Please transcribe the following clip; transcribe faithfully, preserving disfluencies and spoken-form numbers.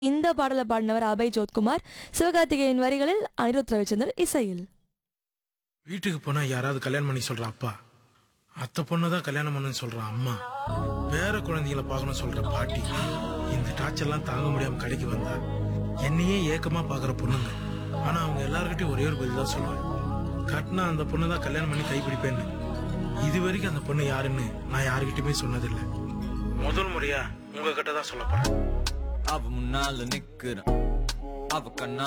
இந்த பாடலை பாடினவர் அபய் ஜோத்குமார், சிவகார்த்திகேயன் வரிகளில் அனிருத் ரவிச்சந்தர் இசையில். வீட்டுக்கு போனா யாராவது கல்யாணம் பண்ணி சொல்ற அப்பா, அத்தை பொண்ணுதான் கல்யாணம் பண்ணுன்னு சொல்ற அம்மா, பேர குழந்தைகளை பார்க்கணும் சொல்ற பாட்டி, இந்த டார்ச்சர்லாம் தாங்க முடியாம கடைக்கு வந்தா என்னையே ஏக்கமா பாக்குற பொண்ணுங்க. ஆனா அவங்க எல்லார்கிட்டயும் ஒரே ஒரு பதில் தான் சொல்லுவேன், கட்டினா அந்த பொண்ணுதான் கல்யாணம் பண்ணி கைப்பிடிப்பேன்னு. இது வரைக்கும் அந்த பொண்ணு யாருன்னு நான் யாருக்கிட்டயுமே சொன்னதில்லை. முதல் முறையா உங்ககிட்ட தான் சொல்ல போறேன். அவ முன்னால நிக்கிறேன், அவ கண்ணா